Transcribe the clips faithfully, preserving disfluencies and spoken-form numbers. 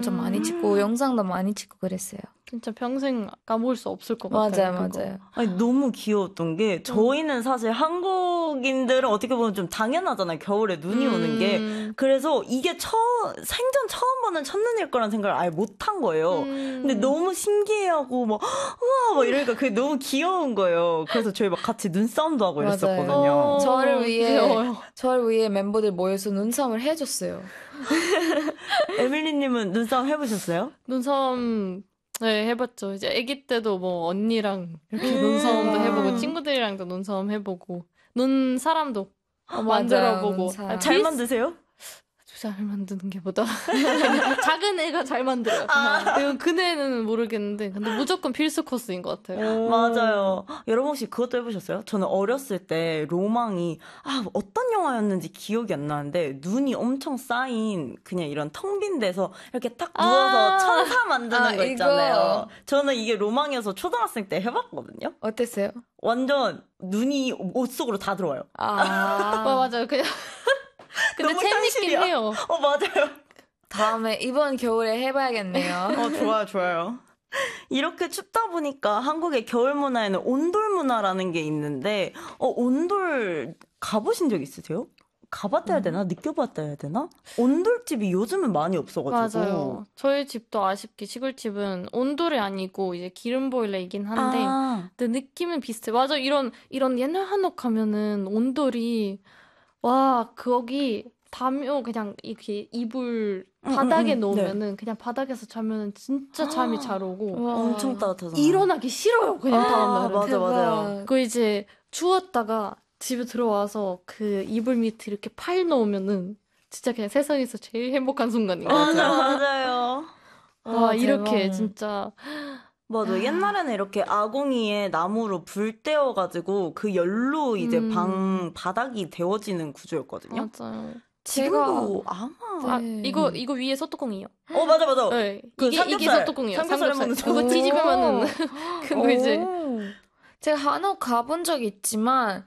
엄청 많이 찍고 영상도 많이 찍고 그랬어요. 진짜 평생 까먹을 수 없을 것 같아요. 맞아요, 그거. 맞아요. 아니, 너무 귀여웠던 게 저희는 사실 한국인들은 어떻게 보면 좀 당연하잖아요. 겨울에 눈이 음. 오는 게. 그래서 이게 처, 생전 처음 보는 첫눈일 거란 생각을 아예 못한 거예요. 음. 근데 너무 신기해하고 막 우와 막 이러니까 그게 너무 귀여운 거예요. 그래서 저희 막 같이 눈싸움도 하고 맞아요. 이랬었거든요. 어, 저를 위해 귀여워요. 저를 위해 멤버들 모여서 눈싸움을 해줬어요. 에밀리님은 눈싸움 해보셨어요? 눈싸움 네, 해봤죠. 이제 아기 때도 뭐 언니랑 이렇게 음. 눈싸움도 해보고 친구들이랑도 눈싸움 해보고 눈 사람도 어, 만들어보고 맞아요, 눈사람. 아, 잘 비슷- 만드세요? 잘 만드는 게 보다 작은 애가 잘 만들어요. 이건 그네는 모르겠는데 근데 무조건 필수 코스인 것 같아요. 맞아요. 여러분 혹시 그것도 해보셨어요? 저는 어렸을 때 로망이 아 어떤 영화였는지 기억이 안 나는데 눈이 엄청 쌓인 그냥 이런 텅 빈 데서 이렇게 딱 누워서 아~ 천사 만드는 아, 거 있잖아요. 이거. 저는 이게 로망이어서 초등학생 때 해봤거든요. 어땠어요? 완전 눈이 옷 속으로 다 들어와요. 아, 어, 맞아요. 그냥 근데 너무 재밌긴 현실이야. 해요. 어 맞아요. 다음에 이번 겨울에 해봐야겠네요. 어 좋아요 좋아요. 이렇게 춥다 보니까 한국의 겨울 문화에는 온돌 문화라는 게 있는데 어 온돌 가보신 적 있으세요? 가봤다 해야 되나? 느껴봤다 해야 되나? 온돌집이 요즘은 많이 없어가지고. 맞아요. 저희 집도 아쉽게 시골집은 온돌이 아니고 이제 기름 보일러이긴 한데 아. 근데 느낌은 비슷해. 맞아. 이런 이런 옛날 한옥 가면은 온돌이 와 거기 담요 그냥 이렇게 이불 응, 바닥에 응, 응. 놓으면은 네. 그냥 바닥에서 자면은 진짜 잠이 잘 오고 와. 엄청 따뜻하잖아. 일어나기 싫어요. 그냥 아, 다음날은. 맞아, 맞아요. 그 이제 추웠다가 집에 들어와서 그 이불 밑에 이렇게 팔 넣으면은 진짜 그냥 세상에서 제일 행복한 순간인 것 맞아, 같아요. 맞아요. 와 아, 이렇게 대박. 진짜 맞아. 옛날에는 이렇게 아궁이에 나무로 불 떼어가지고 그 열로 이제 음. 방 바닥이 데워지는 구조였거든요. 맞아요. 지금도 아마. 아 네. 이거 이거 위에 소뚜껑이요. 어 맞아 맞아. 네. 그 이게 이게 삼겹살. 소뚜껑이요. 삼겹살 삼겹살. 먹는 그거 소뚜껑. 뒤집으면은 그거 이제 오. 제가 한옥 가본 적 있지만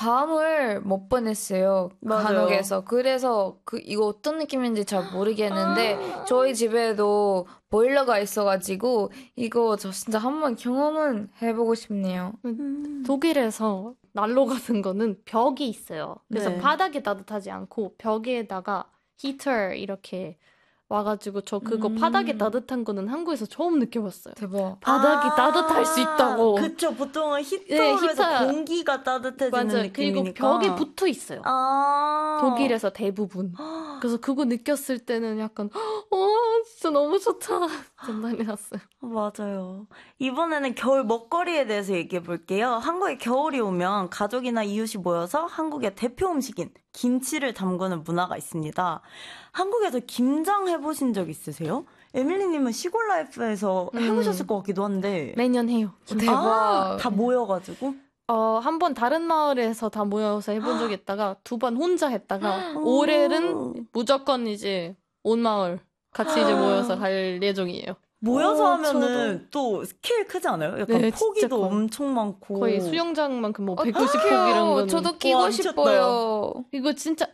밤을 못 보냈어요. 그 맞아요. 한옥에서. 그래서 그 이거 어떤 느낌인지 잘 모르겠는데 저희 집에도 보일러가 있어가지고 이거 저 진짜 한번 경험은 해보고 싶네요. 음. 독일에서 난로 같은 거는 벽이 있어요. 그래서 네. 바닥이 따뜻하지 않고 벽에다가 히터 이렇게 와가지고 저 그거 음. 바닥이 따뜻한 거는 한국에서 처음 느껴봤어요. 대박. 바닥이 아, 따뜻할 수 있다고. 그쵸. 보통은 히터로 네, 해서 히터. 공기가 따뜻해지는 맞아요. 느낌이니까. 그리고 벽에 붙어 있어요. 아. 독일에서 대부분. 그래서 그거 느꼈을 때는 약간 어 진짜 너무 좋다. 장난이 났어요. 맞아요. 이번에는 겨울 먹거리에 대해서 얘기해 볼게요. 한국에 겨울이 오면 가족이나 이웃이 모여서 한국의 대표 음식인 김치를 담그는 문화가 있습니다. 한국에서 김장 해보신 적 있으세요? 에밀리님은 시골 라이프에서 음. 해보셨을 것 같기도 한데. 매년 해요. 대박. 아, 다 모여가지고? 어, 한 번 다른 마을에서 다 모여서 해본 적이 있다가 두 번 혼자 했다가 올해는 무조건 이제 온 마을 같이 이제 모여서 할 예정이에요. 모여서 어, 하면은 또 스케일 크지 않아요? 약간 네, 진짜 포기도 커요. 엄청 많고. 거의 수영장만큼 뭐 백구십 폭 이런 거는 저도 끼고 와, 미쳤다. 싶어요. 이거 진짜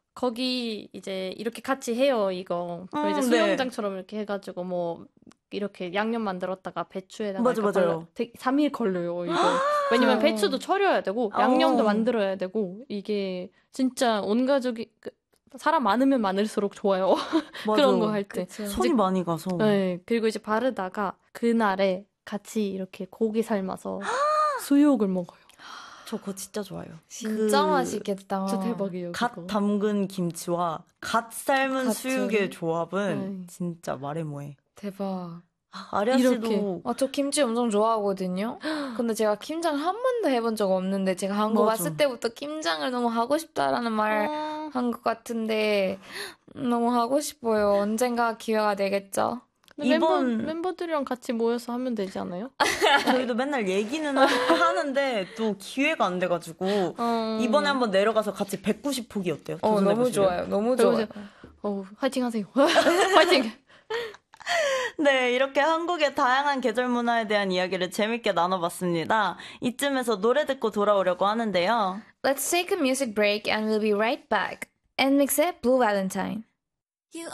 거기 이제 이렇게 같이 해요 이거. 그럼 이제 음, 수영장처럼 이렇게 해가지고 뭐 이렇게 양념 만들었다가 배추에다가 맞아, 이렇게 맞아요. 발라- 되게 삼 일 걸려요 이거. 왜냐면 배추도 절여야 되고 양념도 어. 만들어야 되고 이게 진짜 온 가족이 그, 사람 많으면 많을수록 좋아요. 그런 거 할 때. 그쵸. 손이 많이 가서. 네, 그리고 이제 바르다가 그날에 같이 이렇게 고기 삶아서 수육을 먹어요. 저 그거 진짜 좋아요. 진짜 그 맛있겠다. 진짜 대박이에요. 갓 그거. 담근 김치와 갓 삶은 같이. 수육의 조합은 네. 진짜 말해 뭐해. 대박. 아, 아리아 이렇게. 씨도 아, 저 김치 엄청 좋아하거든요. 근데 제가 김장 한 번도 해본 적 없는데 제가 한국 맞아. 왔을 때부터 김장을 너무 하고 싶다라는 말 아, 한 것 같은데 너무 하고 싶어요. 언젠가 기회가 되겠죠. 근데 이번- 멤버, 멤버들이랑 같이 모여서 하면 되지 않아요? 저희도 맨날 얘기는 하- 하는데 또 기회가 안 돼가지고 어... 이번에 한번 내려가서 같이 백구십 포기 어때요? 어, 너무 좋아요. 너무 좋아요. 그러면서- 어, 화이팅 하세요. 화이팅! 네, 이렇게 한국의 다양한 계절 문화에 대한 이야기를 재밌게 나눠봤습니다. 이쯤에서 노래 듣고 돌아오려고 하는데요. Let's take a music break and we'll be right back. And mix it Blue Valentine.